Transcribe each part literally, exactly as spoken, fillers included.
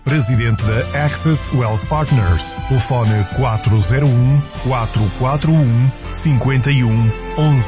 presidente da Access Wealth Partners. Telefone quatro zero um, quatro quatro um, cinco um um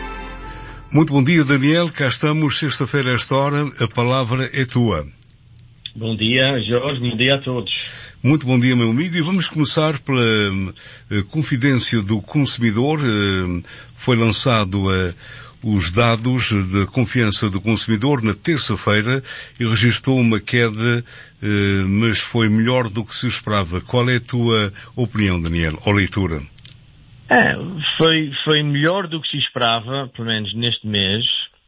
um. Muito bom dia, Daniel. Cá estamos, sexta-feira a esta hora. A palavra é tua. Bom dia, Jorge. Bom dia a todos. Muito bom dia, meu amigo. E vamos começar pela uh, Confidência do Consumidor. Uh, foi lançado uh, os dados de confiança do consumidor na terça-feira e registrou uma queda, uh, mas foi melhor do que se esperava. Qual é a tua opinião, Daniel, ou leitura? É, foi, foi melhor do que se esperava, pelo menos neste mês.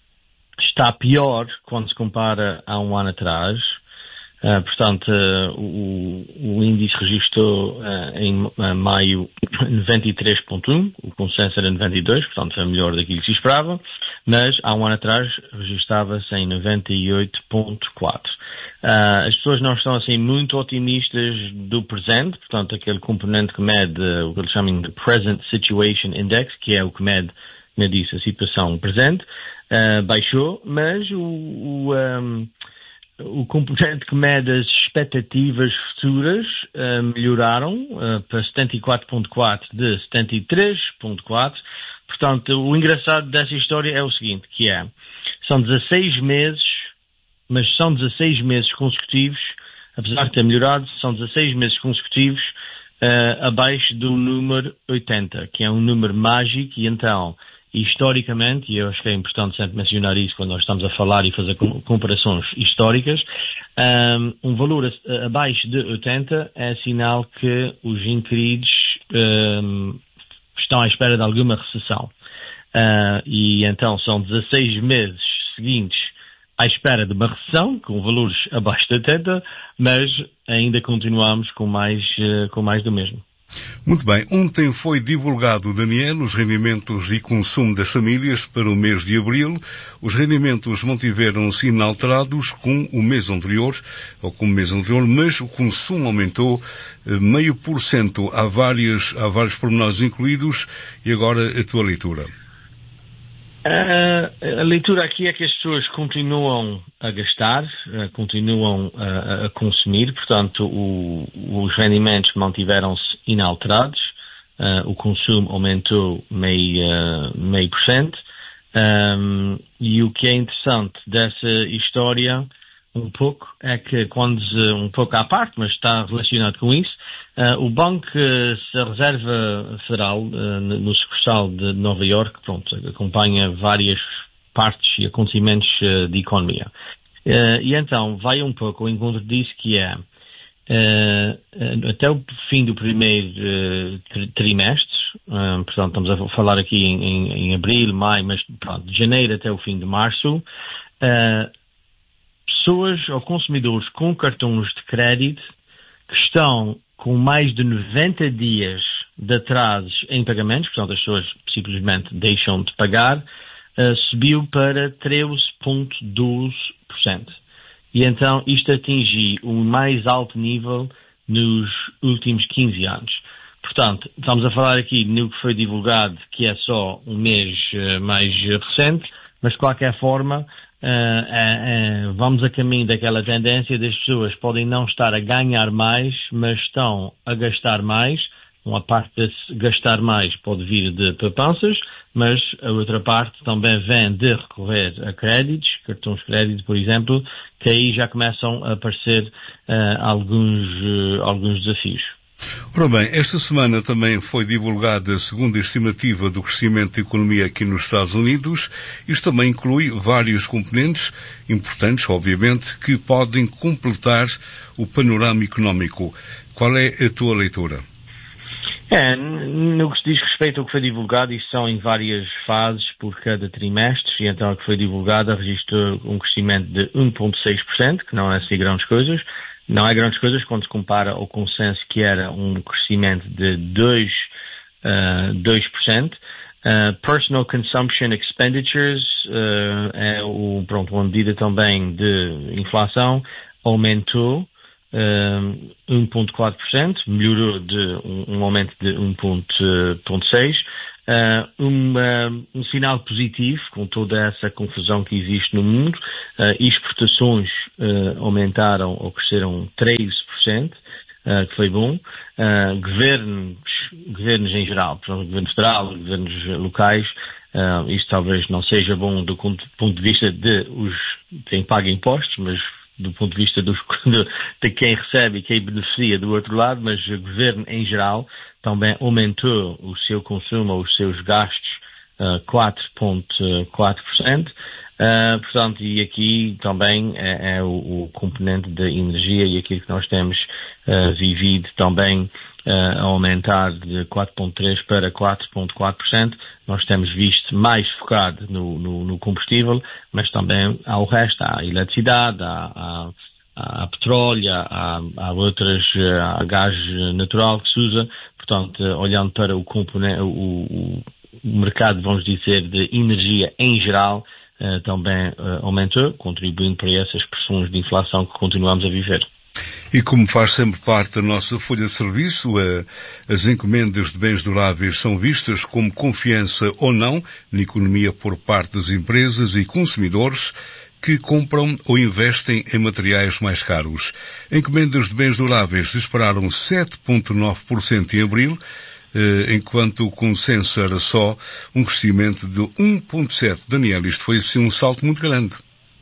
Está pior quando se compara a um ano atrás. Uh, portanto, uh, o, o índice registrou uh, em uh, maio noventa e três vírgula um, o consenso era noventa e dois, portanto foi melhor daquilo que se esperava, mas há um ano atrás registrava-se em noventa e oito vírgula quatro. Uh, as pessoas não estão assim muito otimistas do presente, portanto aquele componente que mede uh, o que eles chamam de Present Situation Index, que é o que mede, como eu disse, a situação presente, uh, baixou, mas o, o um, O componente que mede as expectativas futuras uh, melhoraram uh, para setenta e quatro vírgula quatro de setenta e três vírgula quatro. Portanto, o engraçado dessa história é o seguinte, que é, são dezasseis meses, mas são dezasseis meses consecutivos, apesar de ter melhorado, são dezasseis meses consecutivos uh, abaixo do número oitenta, que é um número mágico, e então, historicamente, e eu acho que é importante sempre mencionar isso quando nós estamos a falar e fazer comparações históricas, um, um valor abaixo de oitenta é sinal que os inquiridos um, estão à espera de alguma recessão. Uh, e então são dezasseis meses seguintes à espera de uma recessão, com valores abaixo de oitenta, mas ainda continuamos com mais, uh, com mais do mesmo. Muito bem. Ontem foi divulgado, Daniel, os rendimentos e consumo das famílias para o mês de abril. Os rendimentos mantiveram-se inalterados com o mês anterior, ou com o mês anterior, mas o consumo aumentou meio por cento. Há várias, há vários pormenores incluídos. E agora a tua leitura. Uh, a leitura aqui é que as pessoas continuam a gastar, uh, continuam uh, a consumir, portanto o, os rendimentos mantiveram-se inalterados, uh, o consumo aumentou meio, uh, meio por cento, um, e o que é interessante dessa história um pouco é que quando, um pouco à parte, mas está relacionado com isso, Uh, o Banco, a Reserva Federal, uh, no sucursal de Nova Iorque, pronto, acompanha várias partes e acontecimentos uh, de economia. Uh, e então, vai um pouco ao encontro disso, que é, uh, até o fim do primeiro uh, trimestre, uh, portanto, estamos a falar aqui em, em, em abril, maio, mas pronto, de janeiro até o fim de março, uh, pessoas ou consumidores com cartões de crédito que estão com mais de noventa dias de atrasos em pagamentos, portanto as pessoas simplesmente deixam de pagar, uh, subiu para treze vírgula doze por cento. E então isto atingiu o mais alto nível nos últimos quinze anos. Portanto, estamos a falar aqui no que foi divulgado, que é só um mês uh, mais recente, mas de qualquer forma, Uh, uh, uh, vamos a caminho daquela tendência das pessoas podem não estar a ganhar mais, mas estão a gastar mais. Uma parte desse gastar mais pode vir de poupanças, mas a outra parte também vem de recorrer a créditos, cartões de crédito, por exemplo, que aí já começam a aparecer uh, alguns, uh, alguns desafios. Ora bem, esta semana também foi divulgada a segunda estimativa do crescimento da economia aqui nos Estados Unidos. Isto também inclui vários componentes importantes, obviamente, que podem completar o panorama económico. Qual é a tua leitura? É, no que se diz respeito ao que foi divulgado, isso são em várias fases por cada trimestre, e então o que foi divulgado registrou um crescimento de um vírgula seis por cento, que não é assim grandes coisas. Não é grandes coisas quando se compara ao consenso, que era um crescimento de dois por cento. Uh, personal Consumption Expenditures uh, é o, pronto, uma medida também de inflação, aumentou uh, um vírgula quatro por cento, melhorou de um, um aumento de um vírgula seis por cento. uh, um, uh, um sinal positivo com toda essa confusão que existe no mundo. Uh, exportações uh, aumentaram ou cresceram treze por cento, uh, que foi bom. Uh, governos, governos em geral, portanto, governo federal, governos locais, uh, isto talvez não seja bom do ponto de vista de os quem paga impostos, mas do ponto de vista dos, de quem recebe e quem beneficia do outro lado, mas o governo em geral também aumentou o seu consumo, os seus gastos, uh, quatro vírgula quatro por cento. Uh, portanto, e aqui também é, é o, o componente da energia e aquilo que nós temos uh, vivido também uh, a aumentar de quatro vírgula três por cento para quatro vírgula quatro por cento. Nós temos visto mais focado no, no, no combustível, mas também há o resto, há a eletricidade, há, há, há petróleo, há, há outras, há gás natural que se usa. Portanto, olhando para o componente, o, o, o mercado, vamos dizer, de energia em geral, Uh, também uh, aumentou, contribuindo para essas pressões de inflação que continuamos a viver. E como faz sempre parte da nossa folha de serviço, uh, as encomendas de bens duráveis são vistas como confiança ou não na economia por parte das empresas e consumidores que compram ou investem em materiais mais caros. Encomendas de bens duráveis dispararam sete vírgula nove por cento em abril, enquanto o consenso era só um crescimento de um vírgula sete por cento. Daniel, isto foi assim um salto muito grande.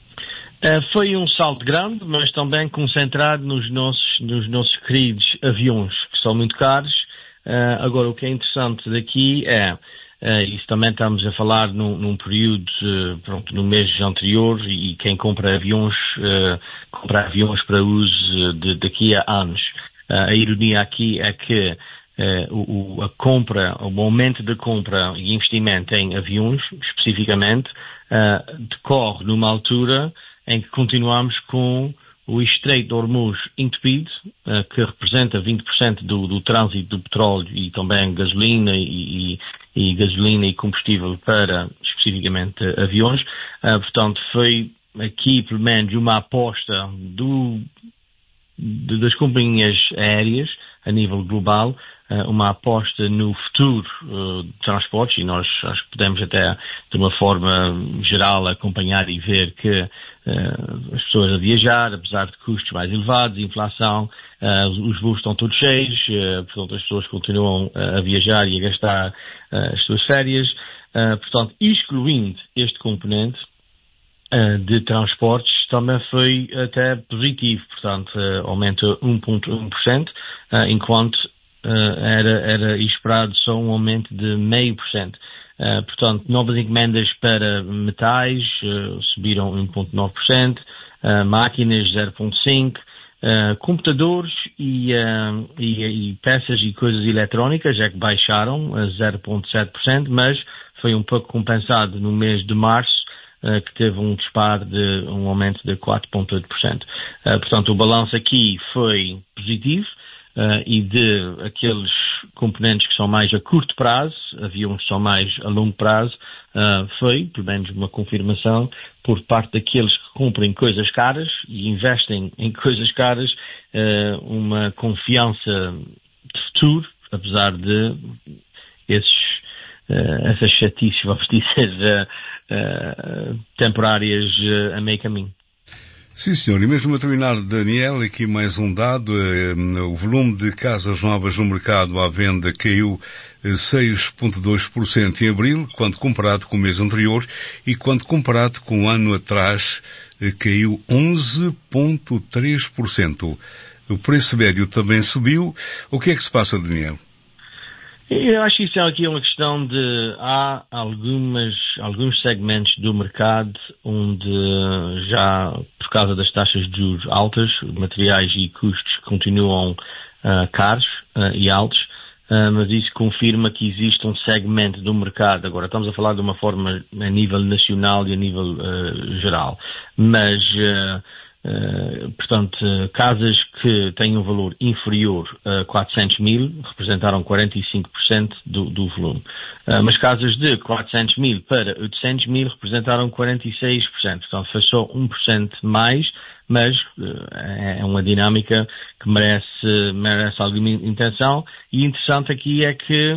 Uh, foi um salto grande, mas também concentrado nos nossos, nos nossos queridos aviões, que são muito caros. Uh, agora, o que é interessante daqui é, uh, isso também estamos a falar num, num período, uh, pronto, no mês anterior, e quem compra aviões, uh, compra aviões para uso de, daqui a anos. Uh, a ironia aqui é que Uh, o, a compra, o aumento da compra e investimento em aviões, especificamente, uh, decorre numa altura em que continuamos com o Estreito de Hormuz entupido, uh, que representa vinte por cento do, do trânsito do petróleo e também gasolina e, e, e gasolina e combustível para, especificamente, aviões. Uh, portanto, foi aqui, pelo menos, uma aposta do, de, das companhias aéreas a nível global, uma aposta no futuro uh, de transportes, e nós acho que podemos até, de uma forma geral, acompanhar e ver que uh, as pessoas a viajar, apesar de custos mais elevados, inflação, uh, os voos estão todos cheios, uh, portanto as pessoas continuam uh, a viajar e a gastar uh, as suas férias. Uh, portanto, excluindo este componente uh, de transportes, também foi até positivo, portanto, uh, aumentou um vírgula um por cento, uh, enquanto Uh, era, era esperado só um aumento de meio por cento. Uh, portanto, novas encomendas para metais uh, subiram um vírgula nove por cento, uh, máquinas zero vírgula cinco por cento, uh, computadores e, uh, e, e peças e coisas eletrónicas já que baixaram a zero vírgula sete por cento, mas foi um pouco compensado no mês de março, uh, que teve um disparo de um aumento de quatro vírgula oito por cento. Uh, portanto, o balanço aqui foi positivo. Uh, e de aqueles componentes que são mais a curto prazo, aviões que são mais a longo prazo, uh, foi, pelo menos, uma confirmação por parte daqueles que comprem coisas caras e investem em coisas caras, uh, uma confiança de futuro, apesar de esses, uh, essas chatices, vamos dizer, uh, uh, temporárias uh, a meio caminho. Sim, senhor. E mesmo a terminar, Daniel, aqui mais um dado. Eh, o volume de casas novas no mercado à venda caiu eh, seis vírgula dois por cento em abril, quando comparado com o mês anterior, e quando comparado com o ano atrás, eh, caiu onze vírgula três por cento. O preço médio também subiu. O que é que se passa, Daniel? Eu acho que isso aqui é uma questão de há algumas, alguns segmentos do mercado onde já, por causa das taxas de juros altas, materiais e custos continuam uh, caros uh, e altos, uh, mas isso confirma que existe um segmento do mercado. Agora, estamos a falar de uma forma a nível nacional e a nível uh, geral, mas uh, Uh, portanto, uh, casas que têm um valor inferior a quatrocentos mil representaram quarenta e cinco por cento do, do volume. Uh, mas casas de quatrocentos mil para oitocentos mil representaram quarenta e seis por cento. Portanto, foi só um por cento mais, mas uh, é uma dinâmica que merece, merece alguma intenção. E interessante aqui é que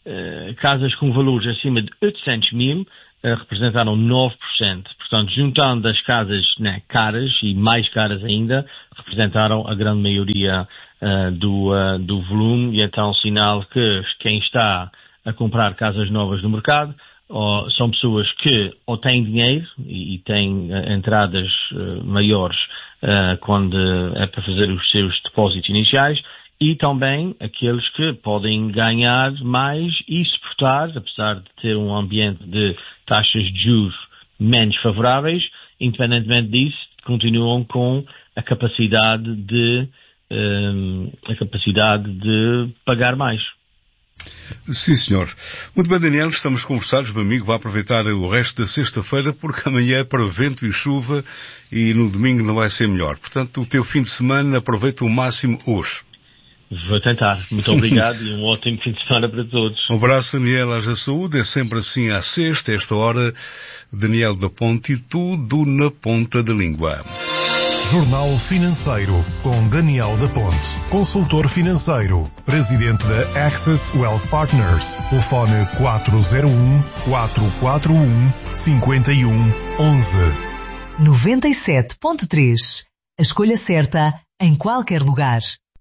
uh, casas com valores acima de oitocentos mil uh, representaram nove por cento. Portanto, juntando as casas, né, caras e mais caras ainda, representaram a grande maioria uh, do, uh, do volume, e então sinal que quem está a comprar casas novas no mercado ou são pessoas que ou têm dinheiro e, e têm uh, entradas uh, maiores uh, quando é para fazer os seus depósitos iniciais, e também aqueles que podem ganhar mais e suportar, apesar de ter um ambiente de taxas de juros menos favoráveis, independentemente disso, continuam com a capacidade de um, a capacidade de pagar mais. Sim, senhor. Muito bem, Daniel, estamos conversados, meu amigo. Vá aproveitar o resto da sexta-feira, porque amanhã é para vento e chuva e no domingo não vai ser melhor. Portanto, o teu fim de semana aproveita o máximo hoje. Vou tentar. Muito obrigado e um ótimo fim de semana para todos. Um abraço, Daniel. Haja saúde. É sempre assim à sexta, esta hora. Daniel da Ponte, e tudo na ponta da língua. Jornal Financeiro, com Daniel da Ponte, consultor financeiro, presidente da Access Wealth Partners. Telefone quatro zero um, quatro quatro um, cinco um um um. noventa e sete ponto três. A escolha certa em qualquer lugar.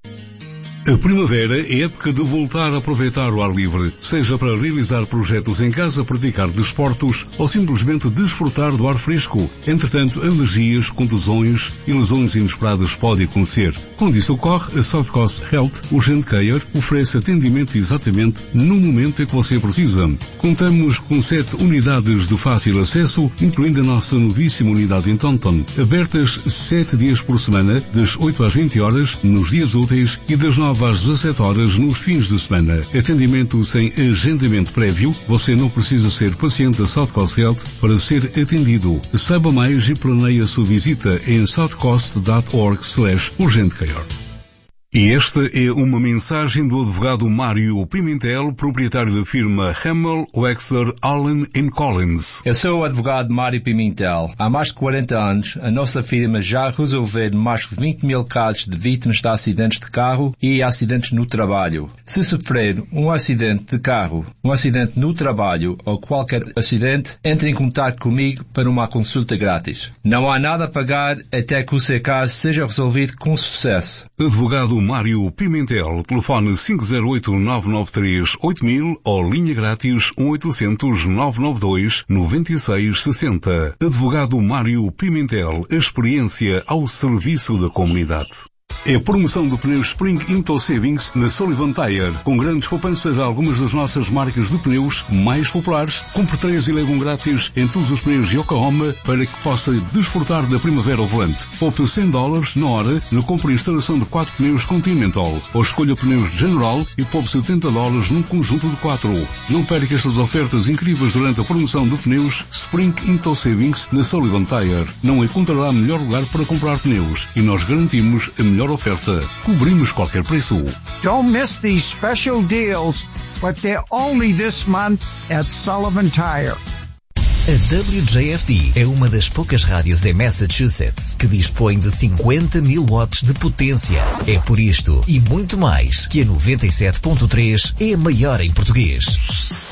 A primavera é época de voltar a aproveitar o ar livre, seja para realizar projetos em casa, praticar desportos ou simplesmente desfrutar do ar fresco. Entretanto, alergias, contusões e lesões inesperadas podem acontecer. Quando isso ocorre, a South Coast Health Urgent Care oferece atendimento exatamente no momento em que você precisa. Contamos com sete unidades de fácil acesso, incluindo a nossa novíssima unidade em Taunton, abertas sete dias por semana, das oito às vinte horas, nos dias úteis, e das nove às dezassete horas nos fins de semana. Atendimento sem agendamento prévio. Você não precisa ser paciente da South Coast Health para ser atendido. Saiba mais e planeie a sua visita em southcoast ponto org slash urgent care. E esta é uma mensagem do advogado Mário Pimentel, proprietário da firma Hamel, Wexler, Allen and Collins. Eu sou o advogado Mário Pimentel. Há mais de quarenta anos, a nossa firma já resolveu mais de vinte mil casos de vítimas de acidentes de carro e acidentes no trabalho. Se sofrer um acidente de carro, um acidente no trabalho ou qualquer acidente, entre em contato comigo para uma consulta grátis. Não há nada a pagar até que o seu caso seja resolvido com sucesso. Advogado Mário Pimentel, telefone cinco zero oito, nove nove três, oito mil ou linha grátis um oito zero zero, nove nove dois, nove seis seis zero. Advogado Mário Pimentel, a experiência ao serviço da comunidade. É a promoção do pneu Spring Into Savings na Sullivan Tire, com grandes poupanças a algumas das nossas marcas de pneus mais populares. Compre três e leve um grátis em todos os pneus Yokohama para que possa desfrutar da primavera ao volante. Poupe cem dólares na hora na compra e instalação de quatro pneus Continental, ou escolha pneus General e poupe setenta dólares num conjunto de quatro. Não perca estas ofertas incríveis durante a promoção de pneus Spring Into Savings na Sullivan Tire. Não encontrará melhor lugar para comprar pneus e nós garantimos a melhor oferta. Cobrimos qualquer preço. Don't miss these special deals, but they're only this month at Sullivan Tire. A W J F D é uma das poucas rádios em Massachusetts que dispõe de cinquenta mil watts de potência. É por isto e muito mais que a noventa e sete ponto três é a maior em português.